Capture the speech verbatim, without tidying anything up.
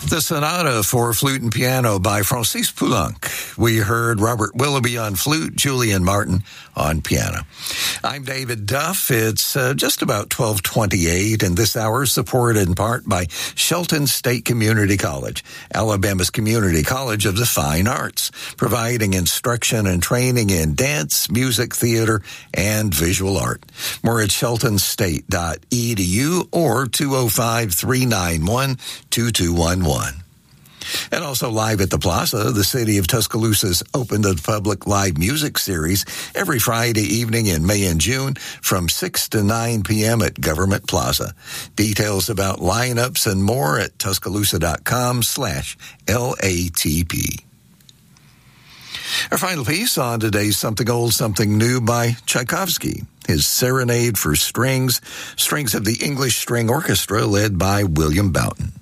The Sonata for Flute and Piano by Francis Poulenc. We heard Robert Willoughby on flute, Julian Martin on piano. I'm David Duff. It's uh, just about twelve twenty-eight, and this hour is supported in part by Shelton State Community College, Alabama's community college of the fine arts, providing instruction and training in dance, music, theater, and visual art. More at shelton state dot e d u or two oh five, three nine one, two two one one. And also live at the Plaza, the City of Tuscaloosa's Open to the Public live music series every Friday evening in May and June from six to nine p.m. at Government Plaza. Details about lineups and more at tuscaloosa.com slash LATP. Our final piece on today's Something Old, Something New by Tchaikovsky, his Serenade for Strings, strings of the English String Orchestra led by William Boughton.